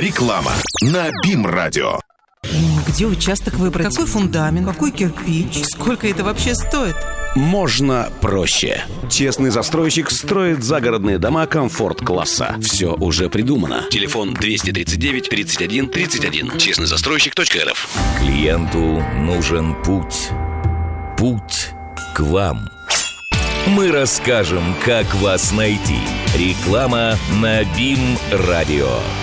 Реклама на БИМ-радио. Где участок выбрать? Какой фундамент? Какой кирпич? Сколько это вообще стоит? Можно проще. Честный застройщик строит загородные дома комфорт-класса. Все уже придумано. Телефон 239 31 31. Честнойзастройщик.рф. Клиенту нужен путь. Путь к вам. Мы расскажем, как вас найти. Реклама на БИМ-радио.